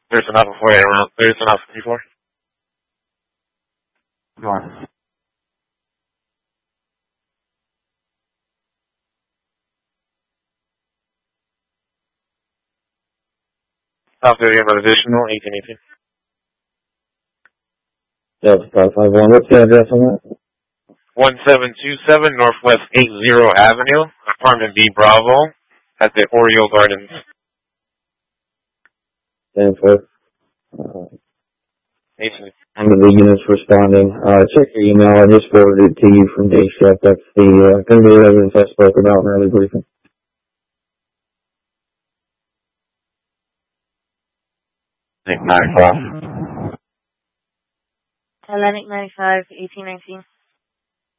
There's enough before around. There's enough before. Go on. South area of additional 1818. Delta 551. What's the address on that? 1727 Northwest 80 Avenue, apartment B Bravo, at the Oriole Gardens. Stanford. And the units responding. Check your email. I just forwarded it to you from day shift. That's the going to be the residents I spoke about in early briefing. Atlantic 95, 1819.